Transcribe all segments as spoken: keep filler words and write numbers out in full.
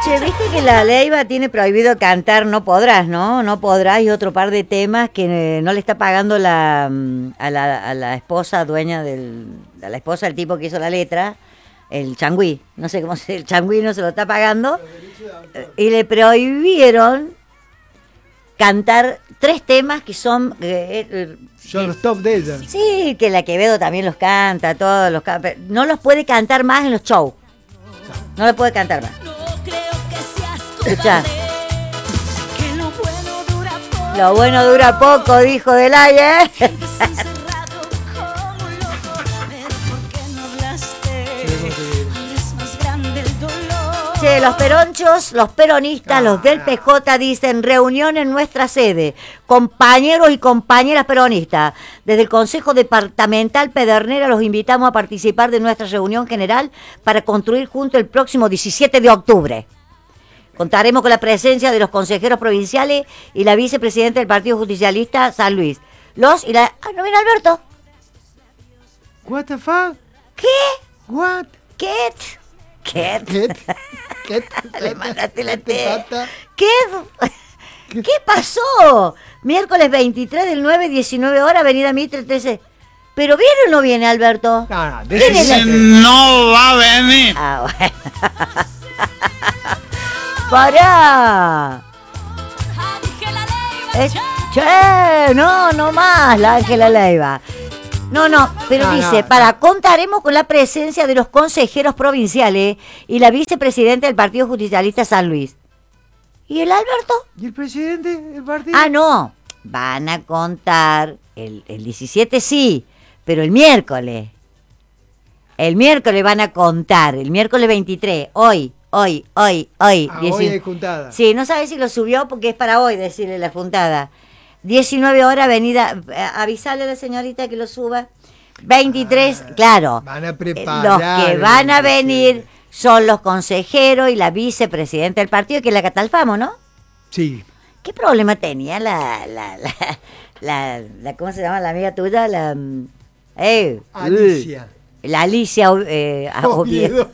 Che, viste que la Leiva tiene prohibido cantar No Podrás, ¿no? No Podrás y otro par de temas que eh, no le está pagando la, a, la, a la esposa dueña del... a la esposa del tipo que hizo la letra, el Changüí. No sé cómo se... el Changüí no se lo está pagando. Eh, y le prohibieron cantar tres temas que son... Eh, eh, son los top de ella. Sí, que la Quevedo también los canta, todos los canta. No los puede cantar más en los shows. No los puede cantar más. Escucha. Lo bueno dura poco, dijo Delaya. Che, los peronchos, los peronistas, los del P J dicen reunión en nuestra sede. Compañeros y compañeras peronistas, desde el Consejo Departamental Pedernera los invitamos a participar de nuestra reunión general para construir juntos el próximo diecisiete de octubre. Contaremos con la presencia de los consejeros provinciales y la vicepresidenta del Partido Justicialista San Luis. Los y la... Ah, ¿no viene Alberto? What the fuck? ¿Qué? What? ¿Qué? ¿Qué? ¿Qué? ¿Qué? Le mandaste la T. ¿Qué? ¿Qué pasó? Miércoles veintitrés del nueve, diecinueve horas, Avenida Mitre trece. ¿Pero viene o no viene, Alberto? No, no, Ese no va a venir. Ah, bueno. ¡Pará! Es, che, no, no más, la Ángela Leiva. No, no, pero no, dice, no, para no. Contaremos con la presencia de los consejeros provinciales y la vicepresidenta del Partido Justicialista San Luis. ¿Y el Alberto? ¿Y el presidente del partido? Ah, no, van a contar, el, el diecisiete sí, pero el miércoles. El miércoles van a contar, el miércoles veintitrés, hoy. Hoy, hoy, hoy. Ah, hoy hay juntada. Sí, no sabe si lo subió porque es para hoy decirle la juntada. diecinueve horas, avenida, avisarle a la señorita que lo suba. veintitrés, ah, claro. Van a preparar. Los que van a venir son los consejeros y la vicepresidenta del partido, que es la Catalfamo, ¿no? Sí. ¿Qué problema tenía la, la, la, la, la ¿cómo se llama la amiga tuya? La, eh, Alicia. Uh, la Alicia eh, Oviedo.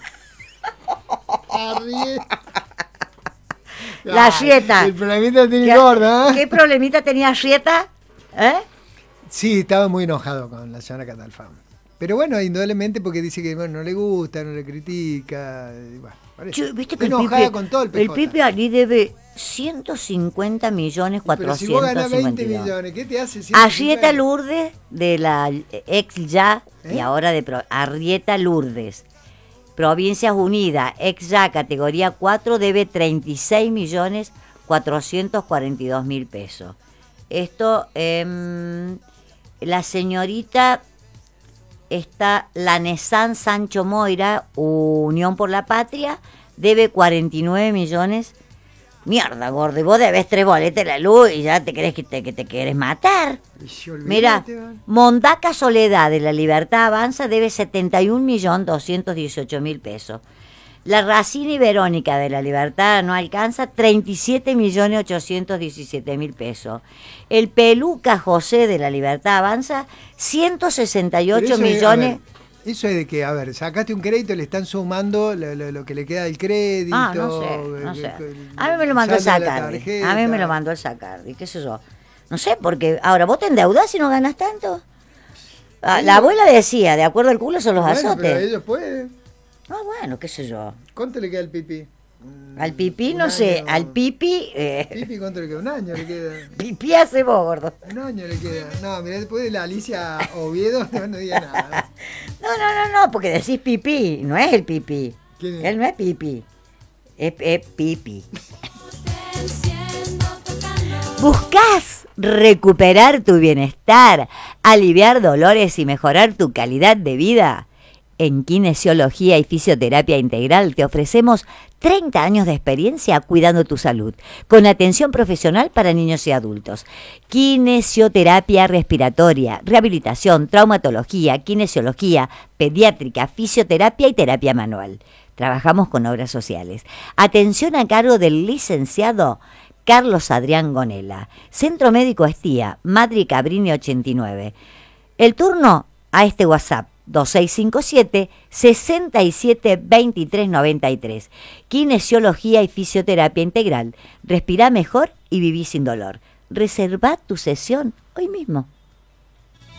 La Rieta. El problemita tiene gorda, ¿eh? ¿Qué problemita tenía Rieta? ¿Eh? Sí, estaba muy enojado con la señora Catalfamo. Pero bueno, indudablemente porque dice que bueno, no le gusta, no le critica. Bueno, Yo, ¿viste que enojada el Pipe, con todo el P J. El Pipe Ali debe ciento cincuenta millones cuatrocientos cincuenta y dos. Pero si vos ganás veinte millones, ¿qué te hace? ciento cincuenta? Arrieta Lourdes, de la ex ya, ¿eh? Y ahora de Pro, Arrieta Lourdes. Provincias Unidas, ex ya, categoría cuatro, debe treinta y seis millones cuatrocientos cuarenta y dos mil pesos. Esto, eh, la señorita está, la Nesan Sancho Moira, Unión por la Patria, debe cuarenta y nueve millones. Mierda, gordo, vos debes tres boletas de la luz y ya te crees que te, que te quieres matar. Mira, Mondaca Soledad de la Libertad Avanza debe setenta y un millones doscientos dieciocho mil pesos. La Racina y Verónica de la Libertad no alcanza treinta y siete millones ochocientos diecisiete mil pesos. El Peluca José de la Libertad Avanza, ciento sesenta y ocho millones... Eso es de que, a ver, sacaste un crédito, le están sumando lo, lo, lo que le queda del crédito. Ah, no sé, no sé. A mí me lo mandó el Sacardi. A mí me lo mandó el Sacardi, qué sé yo. No sé, porque ahora vos te endeudás si no ganas tanto. Ah, la abuela decía, de acuerdo al culo son los bueno, azotes. Pero ellos pueden. Ah, bueno, qué sé yo. ¿Cuánto le queda al pipí? Al pipí, no sé, al pipi... Eh... ¿Pipi cuánto le queda? Un año le queda. Pipí hace vos, gordo. Un año le queda. No, mirá, después de la Alicia Oviedo no, no diga nada. No, no, no, no, porque decís pipí, no es el pipí. ¿Quién es? Él no es pipí, es, es pipi. ¿Buscás recuperar tu bienestar, aliviar dolores y mejorar tu calidad de vida? En Kinesiología y Fisioterapia Integral te ofrecemos treinta años de experiencia cuidando tu salud, con atención profesional para niños y adultos. Kinesioterapia respiratoria, rehabilitación, traumatología, kinesiología, pediátrica, fisioterapia y terapia manual. Trabajamos con obras sociales. Atención a cargo del licenciado Carlos Adrián Gonela. Centro Médico Estía, Madrid Cabrini ochenta y nueve. El turno a este WhatsApp. dos seis cinco siete, seis siete dos tres nueve tres. Kinesiología y fisioterapia integral. Respirá mejor y viví sin dolor. Reservá tu sesión hoy mismo.